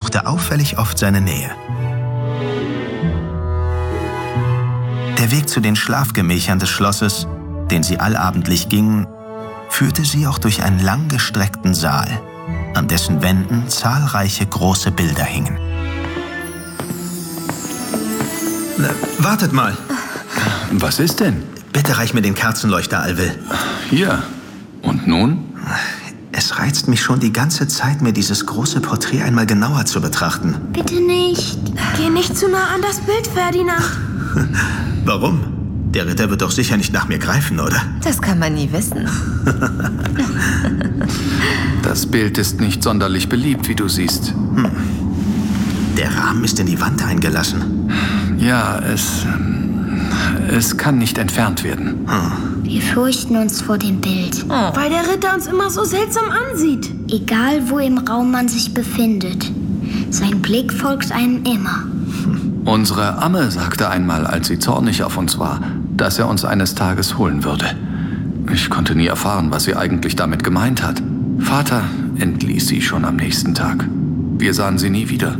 suchte auffällig oft seine Nähe. Der Weg zu den Schlafgemächern des Schlosses, den sie allabendlich gingen, führte sie auch durch einen langgestreckten Saal, an dessen Wänden zahlreiche große Bilder hingen. Wartet mal. Was ist denn? Bitte reich mir den Kerzenleuchter, Alvil. Hier. Und nun? Es reizt mich schon die ganze Zeit, mir dieses große Porträt einmal genauer zu betrachten. Bitte nicht. Geh nicht zu nah an das Bild, Ferdinand. Warum? Der Ritter wird doch sicher nicht nach mir greifen, oder? Das kann man nie wissen. Das Bild ist nicht sonderlich beliebt, wie du siehst. Der Rahmen ist in die Wand eingelassen. Ja, es kann nicht entfernt werden. Wir fürchten uns vor dem Bild. Weil der Ritter uns immer so seltsam ansieht. Egal, wo im Raum man sich befindet. Sein Blick folgt einem immer. Unsere Amme sagte einmal, als sie zornig auf uns war, dass er uns eines Tages holen würde. Ich konnte nie erfahren, was sie eigentlich damit gemeint hat. Vater entließ sie schon am nächsten Tag. Wir sahen sie nie wieder.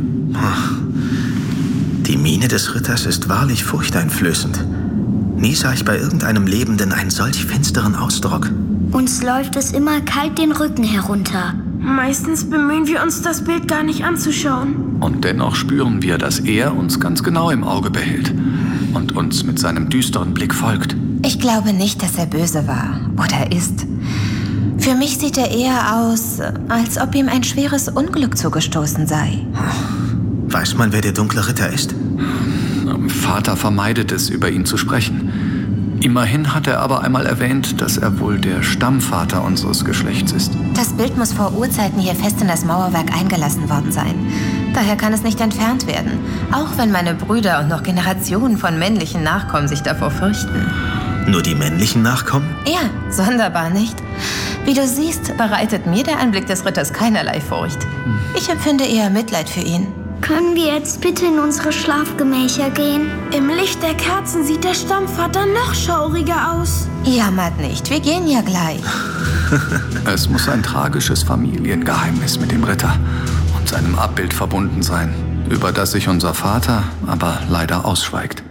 Die Miene des Ritters ist wahrlich furchteinflößend. Nie sah ich bei irgendeinem Lebenden einen solch finsteren Ausdruck. Uns läuft es immer kalt den Rücken herunter. Meistens bemühen wir uns, das Bild gar nicht anzuschauen. Und dennoch spüren wir, dass er uns ganz genau im Auge behält und uns mit seinem düsteren Blick folgt. Ich glaube nicht, dass er böse war oder ist. Für mich sieht er eher aus, als ob ihm ein schweres Unglück zugestoßen sei. Weiß man, wer der dunkle Ritter ist? Vater vermeidet es, über ihn zu sprechen. Immerhin hat er aber einmal erwähnt, dass er wohl der Stammvater unseres Geschlechts ist. Das Bild muss vor Urzeiten hier fest in das Mauerwerk eingelassen worden sein. Daher kann es nicht entfernt werden, auch wenn meine Brüder und noch Generationen von männlichen Nachkommen sich davor fürchten. Nur die männlichen Nachkommen? Ja, sonderbar nicht. Wie du siehst, bereitet mir der Anblick des Ritters keinerlei Furcht. Ich empfinde eher Mitleid für ihn. Können wir jetzt bitte in unsere Schlafgemächer gehen? Im Licht der Kerzen sieht der Stammvater noch schauriger aus. Jammert nicht, wir gehen ja gleich. Es muss ein tragisches Familiengeheimnis mit dem Ritter und seinem Abbild verbunden sein, über das sich unser Vater aber leider ausschweigt.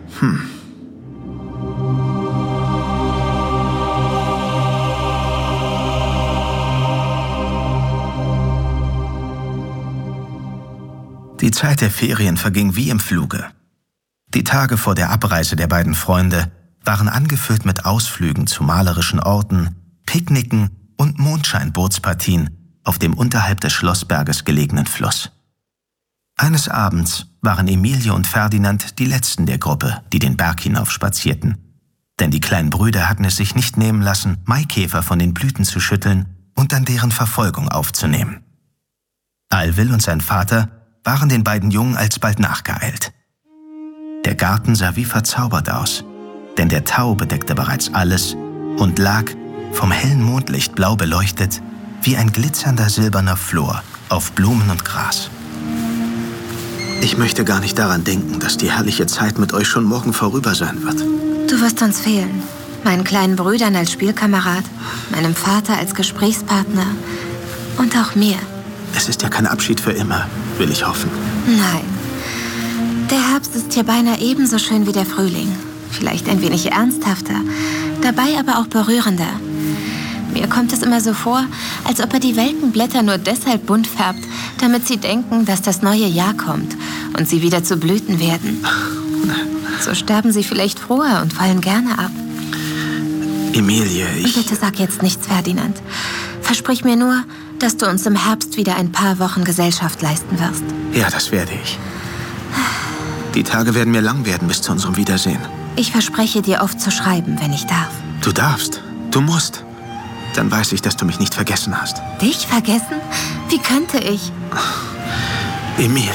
Die Zeit der Ferien verging wie im Fluge. Die Tage vor der Abreise der beiden Freunde waren angefüllt mit Ausflügen zu malerischen Orten, Picknicken und Mondscheinbootspartien auf dem unterhalb des Schlossberges gelegenen Fluss. Eines Abends waren Emilie und Ferdinand die letzten der Gruppe, die den Berg hinauf spazierten. Denn die kleinen Brüder hatten es sich nicht nehmen lassen, Maikäfer von den Blüten zu schütteln und dann deren Verfolgung aufzunehmen. Alvil und sein Vater waren den beiden Jungen alsbald nachgeeilt. Der Garten sah wie verzaubert aus, denn der Tau bedeckte bereits alles und lag, vom hellen Mondlicht blau beleuchtet, wie ein glitzernder silberner Flor auf Blumen und Gras. Ich möchte gar nicht daran denken, dass die herrliche Zeit mit euch schon morgen vorüber sein wird. Du wirst uns fehlen. Meinen kleinen Brüdern als Spielkamerad, meinem Vater als Gesprächspartner und auch mir. Es ist ja kein Abschied für immer, will ich hoffen. Nein. Der Herbst ist hier beinahe ebenso schön wie der Frühling. Vielleicht ein wenig ernsthafter, dabei aber auch berührender. Mir kommt es immer so vor, als ob er die welken Blätter nur deshalb bunt färbt, damit sie denken, dass das neue Jahr kommt und sie wieder zu Blüten werden. So sterben sie vielleicht früher und fallen gerne ab. Emilie, Bitte sag jetzt nichts, Ferdinand. Versprich mir nur, dass du uns im Herbst wieder ein paar Wochen Gesellschaft leisten wirst. Ja, das werde ich. Die Tage werden mir lang werden bis zu unserem Wiedersehen. Ich verspreche dir oft zu schreiben, wenn ich darf. Du darfst. Du musst. Dann weiß ich, dass du mich nicht vergessen hast. Dich vergessen? Wie könnte ich? Emilie.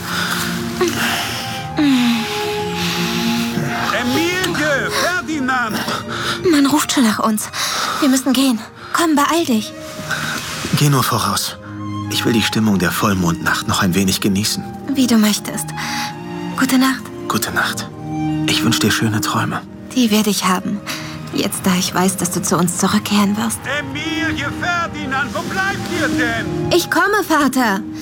Emilie! Ferdinand! Man ruft schon nach uns. Wir müssen gehen. Komm, beeil dich. Geh nur voraus. Ich will die Stimmung der Vollmondnacht noch ein wenig genießen. Wie du möchtest. Gute Nacht. Gute Nacht. Ich wünsche dir schöne Träume. Die werde ich haben. Jetzt, da ich weiß, dass du zu uns zurückkehren wirst. Emilie, Ferdinand, wo bleibt ihr denn? Ich komme, Vater.